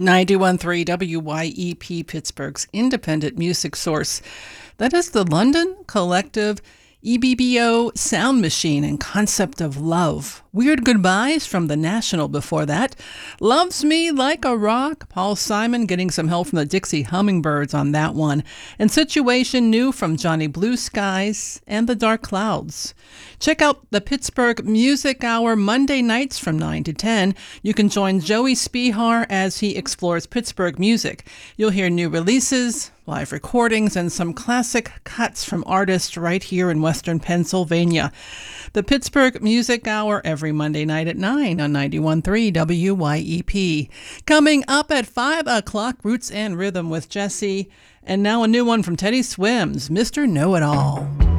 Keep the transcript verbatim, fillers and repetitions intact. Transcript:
ninety-one point three W Y E P, Pittsburgh's independent music source. That is the London Collective E B B O Sound Machine and Concept of Love. Weird Goodbyes from the National before that. Loves Me Like a Rock, Paul Simon getting some help from the Dixie Hummingbirds on that one. And Situation New from Johnny Blue Skies and the Dark Clouds. Check out the Pittsburgh Music Hour Monday nights from nine to ten. You can join Joey Spihar as he explores Pittsburgh music. You'll hear new releases, live recordings, and some classic cuts from artists right here in Western Pennsylvania. The Pittsburgh Music Hour every Monday night at nine on ninety-one point three W Y E P. Coming up at five o'clock, Roots and Rhythm with Jesse. And now a new one from Teddy Swims, Mister Know-It-All.